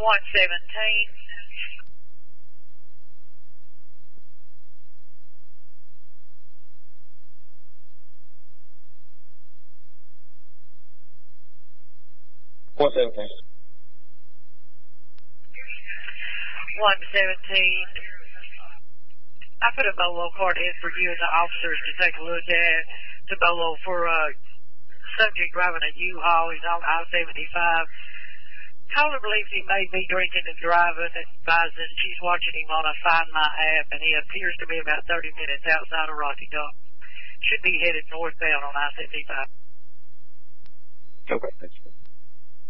117. I put a BOLO card in for you and the officers to take a look at to BOLO for subject driving a U-Haul. He's on I-75. Caller believes he may be drinking and driving, advising she's watching him on a Find My app, and he appears to be about 30 minutes outside of Rocky Top. Should be headed northbound on I-75. Okay, thanks.